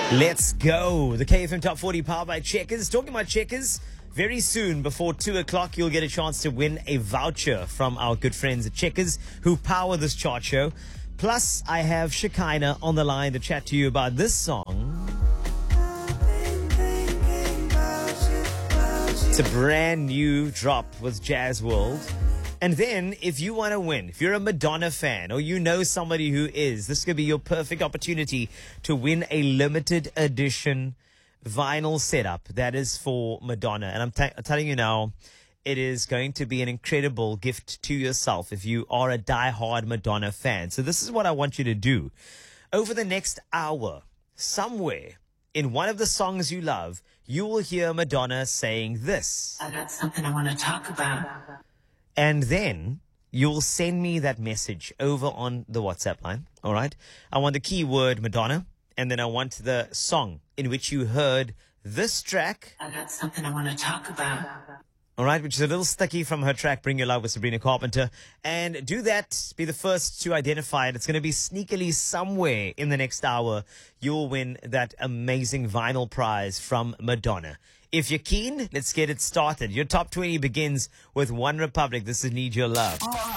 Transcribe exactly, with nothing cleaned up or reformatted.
Let's go. The K F M Top forty powered by Checkers. Talking about Checkers, very soon before two o'clock, you'll get a chance to win a voucher from our good friends at Checkers who power this chart show. Plus, I have Shekinah on the line to chat to you about this song. It's a brand new drop with Jazz World. And then, if you want to win, if you're a Madonna fan or you know somebody who is, this could be your perfect opportunity to win a limited edition vinyl setup that is for Madonna. And I'm, t- I'm telling you now, it is going to be an incredible gift to yourself if you are a diehard Madonna fan. So this is what I want you to do. Over the next hour, somewhere in one of the songs you love, you will hear Madonna saying this. I got something I want to talk about. And then you'll send me that message over on the WhatsApp line. All right. I want the keyword Madonna. And then I want the song in which you heard this track. I got something I want to talk about. All right. Which is a little sticky from her track, Bring Your Love with Sabrina Carpenter. And do that. Be the first to identify it. It's going to be sneakily somewhere in the next hour. You'll win that amazing vinyl prize from Madonna. If you're keen, let's get it started. Your top twenty begins with One Republic. This is Need Your Love.